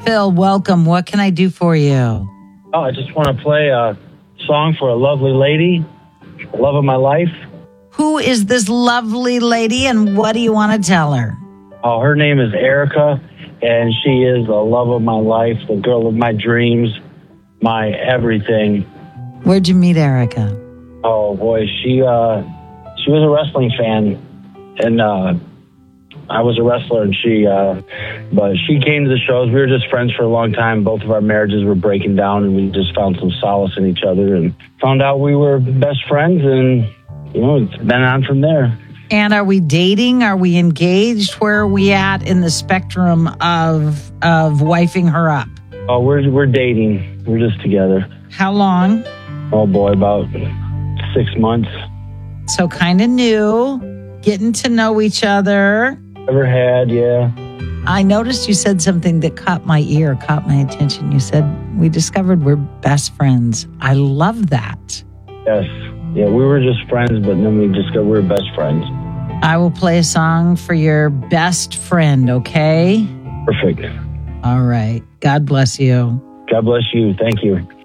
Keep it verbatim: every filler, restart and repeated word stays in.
Phil, welcome. What can I do for you? Oh, I just want to play a song for a lovely lady, the love of my life. Who is this lovely lady and what do you want to tell her? Oh, her name is Erica, and she is the love of my life, the girl of my dreams, my everything. Where'd you meet Erica? Oh, boy, she uh, she was a wrestling fan, and uh, I was a wrestler, and she, uh, but she came to the shows. We were just friends for a long time. Both of our marriages were breaking down, and we just found some solace in each other and found out we were best friends, and, you know, it's been on from there. And are we dating? Are we engaged? Where are we at in the spectrum of of wifing her up? Oh, we're we're dating. We're just together. How long? Oh, boy, about six months. So kind of new, getting to know each other. Ever had, yeah. I noticed you said something that caught my ear, caught my attention. You said, we discovered we're best friends. I love that. Yes. Yeah, we were just friends, but then we discovered we were best friends. I will play a song for your best friend, okay? Perfect. All right. God bless you. God bless you. Thank you.